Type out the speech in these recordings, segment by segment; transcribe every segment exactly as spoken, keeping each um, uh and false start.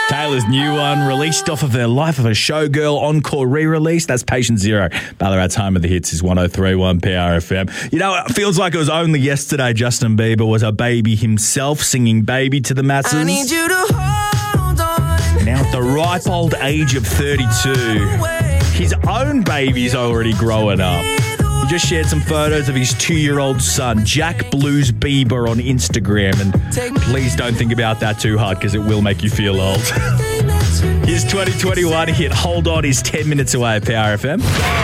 Taylor's new one, released off of her Life of a Showgirl encore re-release. That's Patient Zero. Ballarat's home of the hits is one oh three point one P R F M. You know, it feels like it was only yesterday Justin Bieber was a baby himself, singing Baby to the masses. I need you to hold on. Now at the ripe old age of thirty-two, his own baby's already growing up. He just shared some photos of his two-year-old son, Jack Blues Bieber, on Instagram. And please don't think about that too hard because it will make you feel old. His twenty twenty-one hit Hold On is ten minutes away at P R F M.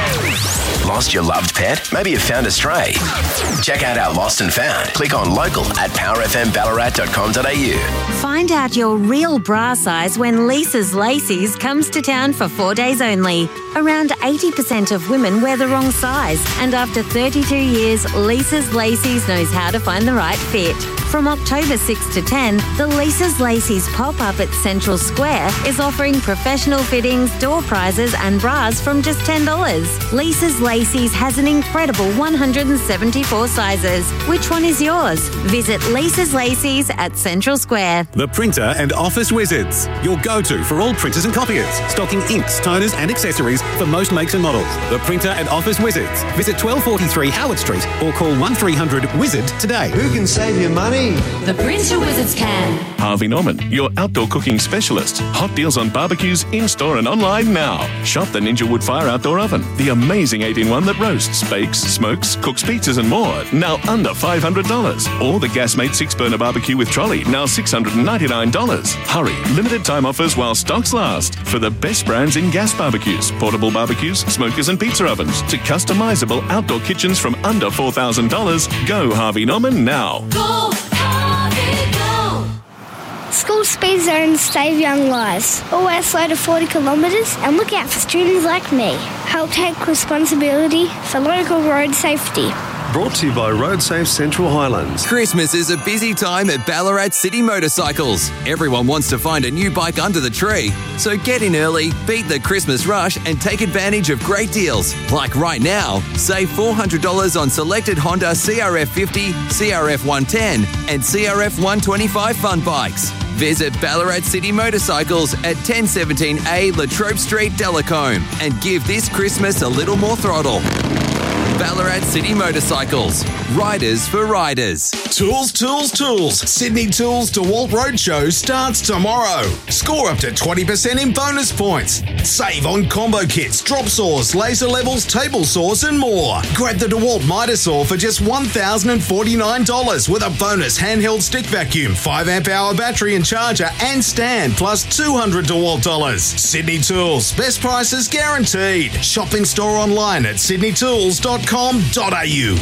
Lost your loved pet? Maybe you found a stray. Check out our Lost and Found. Click on local at power f m ballarat dot com dot a u. Find out your real bra size when Lisa's Lacy's comes to town for four days only. Around eighty percent of women wear the wrong size, and after thirty-two years, Lisa's Lacy's knows how to find the right fit. From October sixth to ten, the Lisa's Lacy's pop-up at Central Square is offering professional fittings, door prizes and bras from just ten dollars. Lisa's Lacy's has an incredible one hundred seventy-four sizes. Which one is yours? Visit Lisa's Lacy's at Central Square. The Printer and Office Wizards, your go-to for all printers and copiers, stocking inks, toners and accessories for most makes and models. The Printer and Office Wizards. Visit twelve forty-three Howard Street or call one three hundred wizard today. Who can save you money? The Printer Wizards can. Harvey Norman, your outdoor cooking specialist. Hot deals on barbecues in-store and online now. Shop the Ninja Wood Fire Outdoor Oven, the amazing eight in one that roasts, bakes, smokes, cooks pizzas and more, now under five hundred dollars. Or the Gasmate six-burner barbecue with trolley, now six hundred ninety-nine dollars. Hurry, limited time offers while stocks last. For the best brands in gas barbecues, portable barbecues, smokers and pizza ovens, to customizable outdoor kitchens from under four thousand dollars, go Harvey Norman now. Go, Harvey, go! School speed zones save young lives. Always slow to forty kilometres and look out for students like me. Help take responsibility for local road safety. Brought to you by RoadSafe Central Highlands. Christmas is a busy time at Ballarat City Motorcycles. Everyone wants to find a new bike under the tree. So get in early, beat the Christmas rush and take advantage of great deals. Like right now, save four hundred dollars on selected Honda C R F fifty, C R F one ten and C R F one twenty-five fun bikes. Visit Ballarat City Motorcycles at ten seventeen A Latrobe Street, Delacombe and give this Christmas a little more throttle. Ballarat City Motorcycles. Riders for riders. Tools, tools, tools. Sydney Tools DeWalt Roadshow starts tomorrow. Score up to twenty percent in bonus points. Save on combo kits, drop saws, laser levels, table saws and more. Grab the DeWalt Mitre Saw for just one thousand forty-nine dollars with a bonus handheld stick vacuum, five amp hour battery and charger and stand plus two hundred DeWalt dollars. Sydney Tools. Best prices guaranteed. Shopping store online at sydney tools dot com dot a u.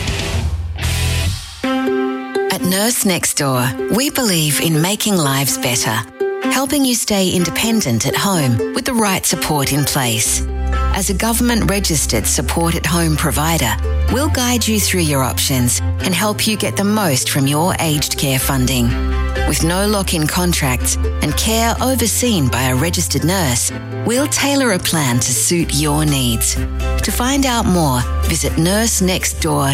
At Nurse Next Door, we believe in making lives better, helping you stay independent at home with the right support in place. As a government-registered support-at-home provider, we'll guide you through your options and help you get the most from your aged care funding. With no lock-in contracts and care overseen by a registered nurse, we'll tailor a plan to suit your needs. To find out more, visit nurse next door